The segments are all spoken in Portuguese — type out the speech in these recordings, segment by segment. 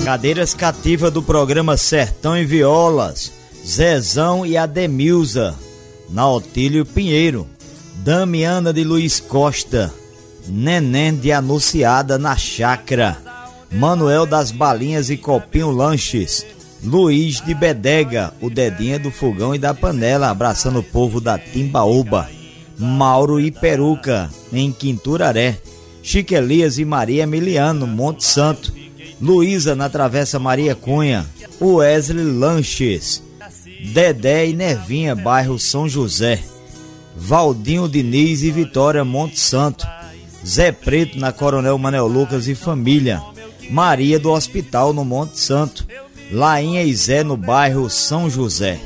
Cadeiras cativas do programa Sertão e Violas, Zezão e Ademilza, Nautílio Pinheiro, Damiana de Luiz Costa, Neném de Anunciada na Chácara, Manuel das Balinhas e Copinho Lanches, Luiz de Bedega, o Dedinha do Fogão e da Panela, abraçando o povo da Timbaúba, Mauro e Peruca, em Quinturaré, Chique Elias e Maria Emiliano, Monte Santo, Luísa na Travessa Maria Cunha, Wesley Lanches, Dedé e Nevinha, bairro São José, Valdinho Diniz e Vitória, Monte Santo, Zé Preto na Coronel Manuel Lucas e família, Maria do Hospital no Monte Santo, Lainha e Zé no bairro São José,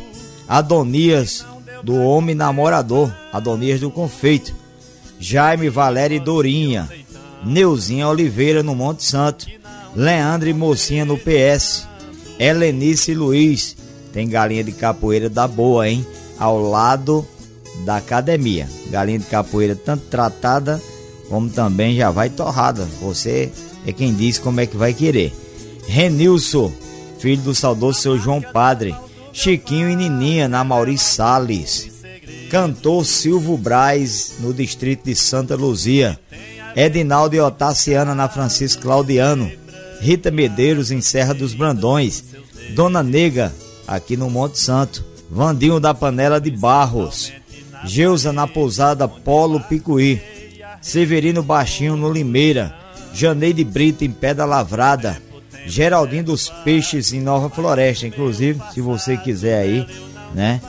Adonias do Homem Namorador, Adonias do Confeito, Jaime, Valéria e Dorinha, Neuzinha Oliveira no Monte Santo, Leandro e Mocinha no PS, Helenice e Luiz, tem galinha de capoeira da boa, hein? Ao lado da academia, galinha de capoeira tanto tratada como também já vai torrada, você é quem diz como é que vai querer. Renilson, filho do saudoso seu João Padre, Chiquinho e Nininha na Maurício Salles, cantor Silvio Braz no distrito de Santa Luzia, Edinaldo e Otaciana na Francisco Claudiano, Rita Medeiros em Serra dos Brandões, Dona Nega aqui no Monte Santo, Vandinho da Panela de Barros, Geusa na Pousada Polo Picuí, Severino Baixinho no Limeira, Janeide Brito em Pedra Lavrada, Geraldinho dos Peixes em Nova Floresta. Inclusive, se você quiser aí, né,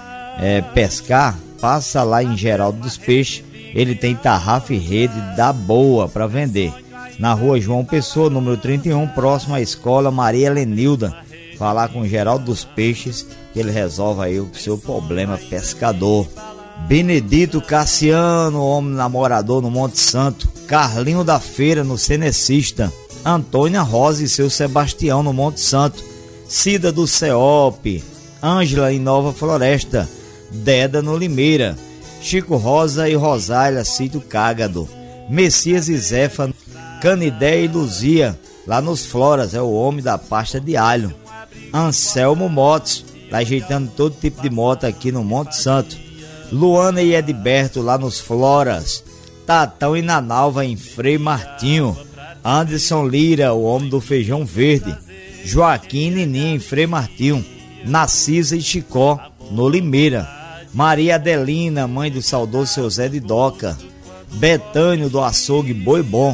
pescar, passa lá em Geraldo dos Peixes, ele tem tarrafa e rede da boa para vender. Na rua João Pessoa, número 31, próximo à escola Maria Helenilda. Falar com o Geraldo dos Peixes, que ele resolve aí o seu problema pescador. Benedito Cassiano, homem namorador no Monte Santo, Carlinho da Feira no Cenecista, Antônia Rosa e seu Sebastião no Monte Santo, Cida do Ceop, Ângela em Nova Floresta, Deda no Limeira, Chico Rosa e Rosália, Sítio Cágado, Messias e Zefa, Canidé e Luzia, lá nos Floras, é o homem da pasta de alho, Anselmo Motos, tá ajeitando todo tipo de moto aqui no Monte Santo, Luana e Edberto lá nos Floras, Tatão e Nanalva em Frei Martinho, Anderson Lira, o homem do feijão verde, Joaquim e Nininha em Frei Martinho, Narcisa e Chicó no Limeira, Maria Adelina, mãe do saudoso seu Zé de Doca, Betânio do açougue Boi Bom,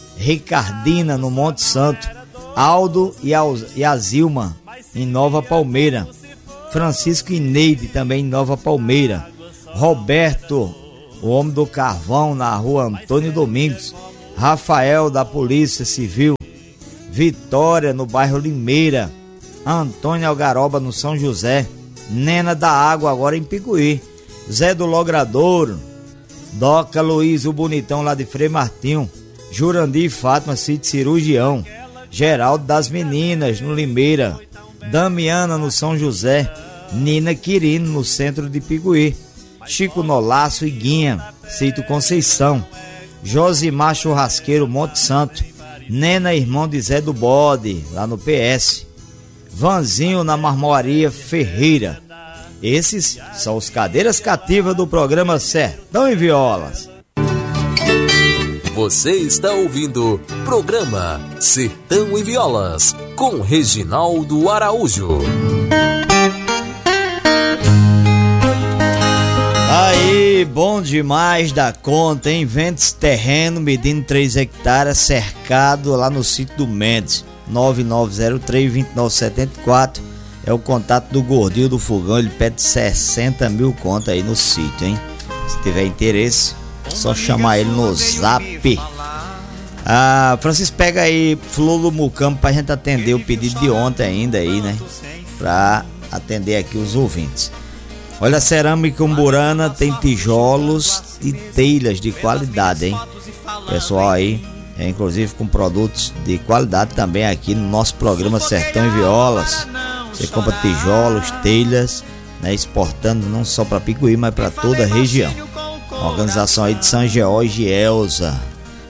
Ricardina no Monte Santo, Aldo e a Zilma em Nova Palmeira, Francisco e Neide também em Nova Palmeira, Roberto, o homem do carvão na rua Antônio Domingos, Rafael da Polícia Civil, Vitória no bairro Limeira, Antônio Algaroba no São José, Nena da Água agora em Picuí, Zé do Logradouro, Doca Luiz o Bonitão lá de Frei Martinho, Jurandir e Fátima Cid Cirurgião, Geraldo das Meninas no Limeira, Damiana no São José, Nina Quirino no centro de Picuí, Chico Nolaço e Guinha, Sítio Conceição, Josimar Churrasqueiro Monte Santo, Nena irmão de Zé do Bode lá no PS, Vanzinho na Marmoaria Ferreira. Esses são os cadeiras cativas do programa Sertão e Violas. Você está ouvindo programa Sertão e Violas com Reginaldo Araújo. Aí, bom demais da conta, hein? Ventos terreno medindo 3 hectares, cercado lá no sítio do Mendes. 9903-2974 é o contato do Gordinho do Fogão. Ele pede 60 mil conto aí no sítio, hein? Se tiver interesse, só chamar ele no zap. Francisco, pega aí Flor do Mucambo pra gente atender o pedido de ontem ainda aí, né? Pra atender aqui os ouvintes. Olha, a Cerâmica Umburana tem tijolos e telhas de qualidade, hein? Pessoal aí, inclusive com produtos de qualidade também aqui no nosso programa Sertão e Violas. Você compra tijolos, telhas, né? Exportando não só para Picuí, mas para toda a região. Uma organização aí de São George e Elza.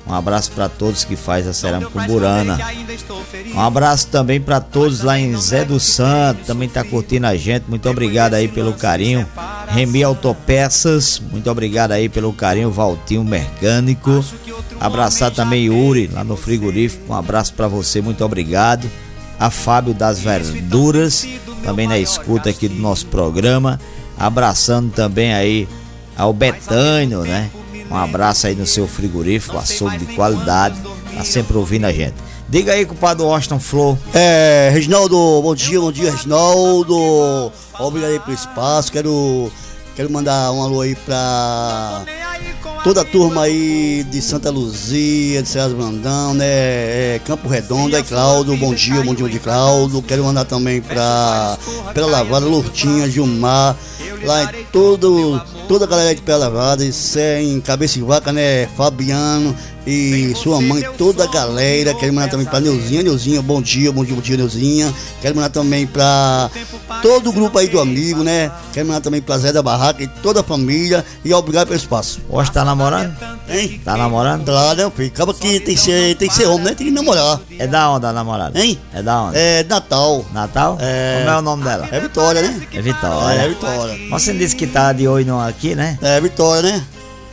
Um abraço para todos que faz a cerâmica Umburana. Um abraço também para todos lá em Zé do Santo, também tá curtindo a gente. Muito obrigado aí pelo carinho. Remi Autopeças, muito obrigado aí pelo carinho. Valtinho Mecânico. Abraçar também Yuri lá no frigorífico. Um abraço para você, muito obrigado. A Fábio das Verduras, também na escuta aqui do nosso programa. Abraçando também aí ao Betânio, né? Um abraço aí no seu frigorífico, açougue de qualidade, tá sempre ouvindo a gente. Diga aí, compadre Washington Flor. Reginaldo, bom dia, Reginaldo. Obrigado aí pelo espaço. Quero mandar um alô aí pra toda a turma aí de Santa Luzia, de César Brandão, né? Campo Redondo, aí Cláudio, bom dia de Cláudio. Quero mandar também pra Pela Lavada, Lourtinha, Gilmar, lá em toda a galera de Pela Lavada, em Cabeça de Vaca, né? Fabiano e sua mãe, toda a galera. Quero mandar também pra Neuzinha, bom dia, Neuzinha. Quero mandar também pra todo o grupo aí do amigo, né? Quero mandar também pra Zé da Barraca e toda a família. E obrigado pelo espaço. Hoje tá namorando? Hein? Tá namorando? Claro, né, filho? Acaba que tem que ser homem, né? Tem que namorar. É da onde a namorada? Hein? É da onde? É Natal. Natal? Como é o nome dela? É Vitória, né? É Vitória. É Vitória. Você disse que tá de olho aqui, né? É Vitória, né?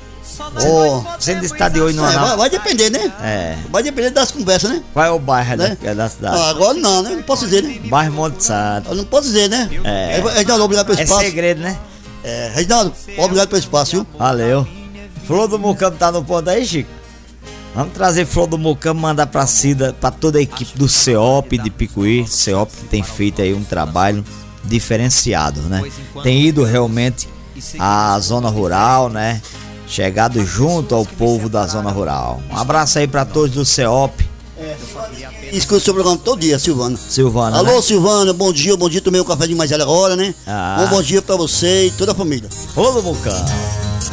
Você disse que tá de olho numa... Vai depender, né? Vai depender das conversas, né? Qual é o bairro, né? Da cidade? Agora não, né? Não posso dizer, né? Bairro Monte Santo. Eu não posso dizer, né? Reginaldo, obrigado pelo espaço. É segredo, né? Reginaldo, obrigado pelo espaço, viu? Valeu. Flor do Mucambo tá no ponto aí, Chico? Vamos trazer Flor do Mucambo, mandar pra Cida, pra toda a equipe do CEOP de Picuí. CEOP que tem feito aí um trabalho diferenciado, né? Tem ido realmente à zona rural, né? Chegado junto ao povo da zona rural. Um abraço aí pra todos do CEOP. Escuta o seu programa todo dia, Silvana. Alô, né? Silvana, bom dia, tomei um café de mais agora, né? Bom dia pra você e toda a família. Flor do Mucambo.